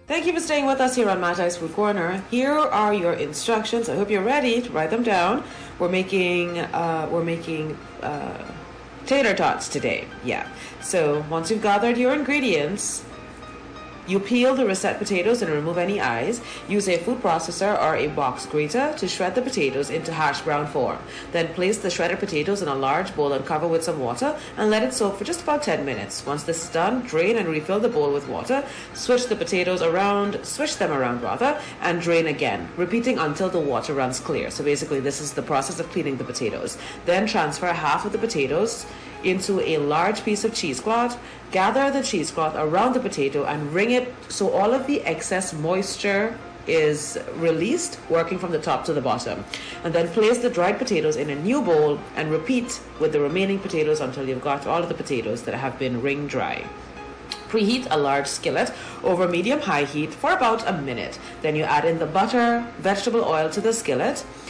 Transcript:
Thank you for staying with us here on Matai's Food Corner. Here are your instructions. I hope you're ready to write them down. We're making tater tots today. Yeah. So once you've gathered your ingredients, you peel the russet potatoes and remove any eyes. Use a food processor or a box grater to shred the potatoes into hash brown form. Then place the shredded potatoes in a large bowl and cover with some water and let it soak for just about 10 minutes. Once this is done, drain and refill the bowl with water. Swish them around, and drain again, repeating until the water runs clear. So basically, this is the process of cleaning the potatoes. Then transfer half of the potatoes into a large piece of cheesecloth. Gather the cheesecloth around the potato and wring it so all of the excess moisture is released, working from the top to the bottom. And then place the dried potatoes in a new bowl and repeat with the remaining potatoes until you've got all of the potatoes that have been wringed dry. Preheat a large skillet over medium-high heat for about a minute. Then you add in the butter, vegetable oil to the skillet.